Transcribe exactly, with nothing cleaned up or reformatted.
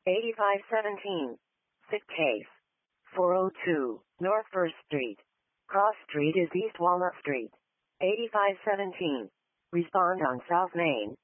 eighty-five seventeen. Sick case. four oh two, North First Street. Cross Street is East Walnut Street. eighty-five seventeen. Respond on South Main.